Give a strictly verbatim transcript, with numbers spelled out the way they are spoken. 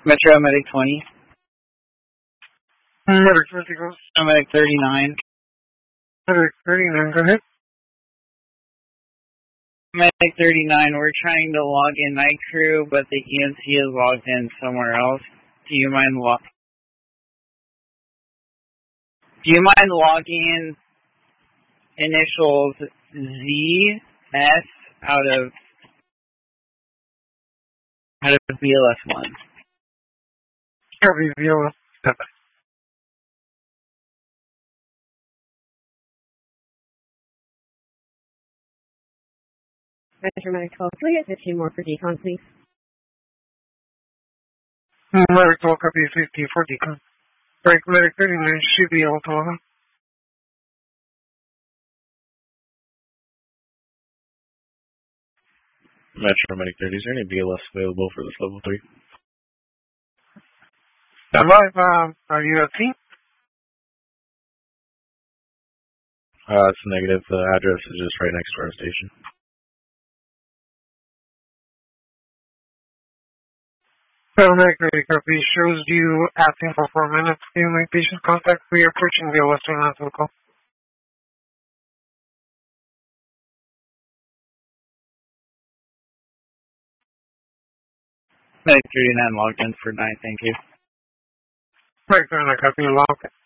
Metro Medic twenty. Medic twenty-four. Medic thirty-nine. Medic thirty-nine, go ahead. Medic thirty-nine, we're trying to log in night crew, but the E M C is logged in somewhere else. Do you mind log? Do you mind logging initials Z S out of out of B L S one? Copy, B L S. Metro Medic twelve, can we get fifteen more for decon, please? Medic twelve, copy fifty for decon. Right, Medic thirty-nine should be able to log on. Metro Medic thirty, is there any B L S available for this level three? Alive, um, are you a team? Uh, it's negative. The address is just right next to our station. Medic thirty, copy, shows you asking for four minutes. Do you make patient contact? We are pushing B L S to not to call. Medic thirty-nine logged in for nine, thank you. Medic thirty-nine, copy, log.